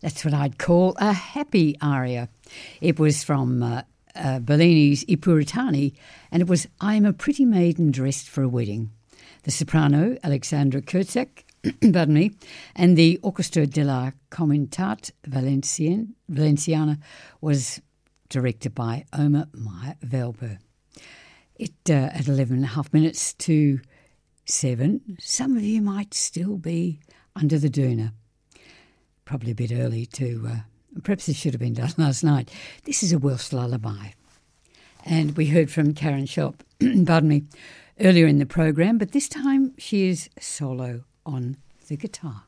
That's what I'd call a happy aria. It was from Bellini's I Puritani, and it was I'm a Pretty Maiden Dressed for a Wedding. The soprano, Alexandra Kurzak, pardon me, and the Orchestra de la Comunitat Valenciana was directed by Omer Meyer-Velper. At 11 and a half minutes to 7, some of you might still be under the doona. Probably a bit early to, perhaps this should have been done last night. This is a Welsh lullaby. And we heard from Karen Shop, pardon me, earlier in the program, but this time she is solo on the guitar.